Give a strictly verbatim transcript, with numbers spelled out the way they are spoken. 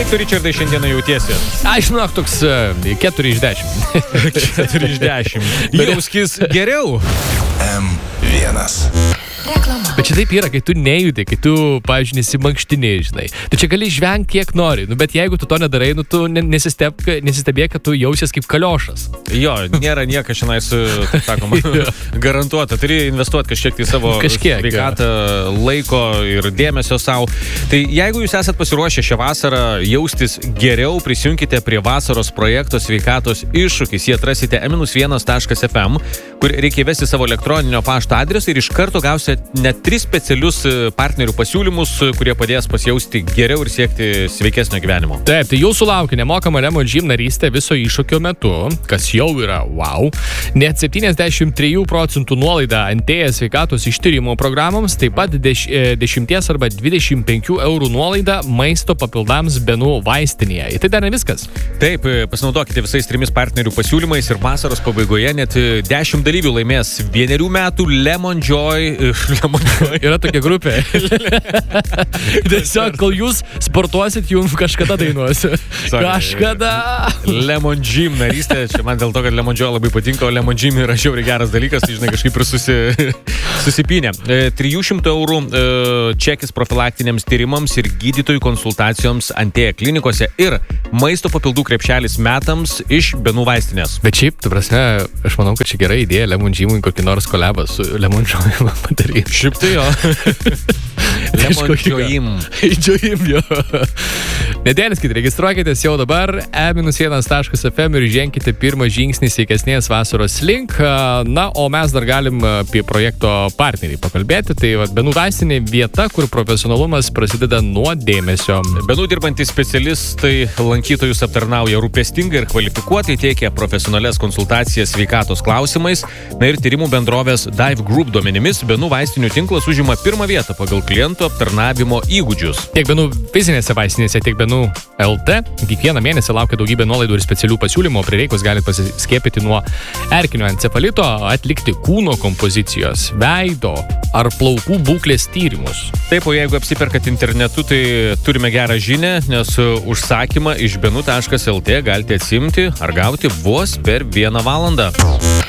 tu, Richardai, šiandieną jautiesi? Aš žinok, toks keturi iš dešimt. keturi iš dešimt. Jauskis geriau. M vienas. Reklama. Bet čia taip yra, kai tu nejudi, kai tu, pavyzdžiui, nesimankštini, žinai. Tu čia gali žvengti kiek nori, nu, bet jeigu tu to nedarai, nu, tu nesisteb, nesistebėk, kad tu jausies kaip kaliošas. Jo, nėra nieko šiandien, taip sakoma, garantuota. Turi investuoti kažkiek tai savo Kažkiek, sveikatą, laiko ir dėmesio savo. Tai jeigu jūs esat pasiruošę šią vasarą jaustis geriau, prisijunkite prie vasaros projekto sveikatos iššūkis. Jį atrasite e vienas taškas ef em, kur reikia įvesti savo elektroninio pašto adresą ir iš karto gausite net tris specialius partnerių pasiūlymus, kurie padės pasijausti geriau ir siekti sveikesnio gyvenimo. Taip, tai jūsų laukia nemokama Lemon Gym narystė viso iššūkio metu, kas jau yra wow. Net septyniasdešimt trijų procentų nuolaida Antėja sveikatos ištyrimo programoms, taip pat deš, dešimties arba dvidešimt penkių eurų nuolaida maisto papildams Benų vaistinėje. Ir tai dar ne viskas. Taip, pasinaudokite visais trimis partnerių pasiūlymais ir vasaros pabaigoje net dešimt dalyvių laimės vienerių metų Lemon Joy. Lemon Joy. Yra tokia grupė. Tiesiog, kol jūs sportuosit, jums kažkada dainuosiu. Kažkada. Lemon Gym narystė. Čia man dėl to, kad Lemon Joy labai patinka, o Lemon Gym yra žiauriai geras dalykas, tai žinai, kažkaip ir susi, susipynė. trijų šimtų eurų čekis profilaktinėms tyrimams ir gydytojų konsultacijoms Antėja klinikose ir maisto papildų krepšelis metams iš Benų vaistinės. Bet šiaip, tu prasme, aš manau, kad čia gera idėja Lemon Gymui kokį nors kolabą su Lemon Joy padaryti. Šiaip tai jo. Lemon Joyim. Joyim, jo. Nedėliskit, registruokitės jau dabar e vienas taškas ef em ir ženkite pirmą žingsnį sveikesnės vasaros link. Na, o mes dar galim apie projekto partnerį pakalbėti. Tai vat, Benų vaistinė vieta, kur profesionalumas prasideda nuo dėmesio. Benų dirbantys specialistai lankytojus aptarnauja rūpestingai ir kvalifikuotai, teikia profesionalias konsultacijas sveikatos klausimais. Na ir tyrimų bendrovės Dive Group duomenimis Benų vaistinių tinklas užima pirmą vietą pagal klientų aptarnavimo įgūdžius. Tiek Benų fizinėse vaistinėse, tiek Benų el te kiekvieną mėnesį laukia daugybė nuolaidų ir specialių pasiūlymų. Prireikus galite pasiskiepyti nuo erkinio encefalito, atlikti kūno kompozicijos, veido ar plaukų būklės tyrimus. Taip, o jeigu apsiperkat internetu, tai turime gerą žinią, nes užsakymą iš benu taškas el te galite atsimti ar gauti vos per vieną valandą.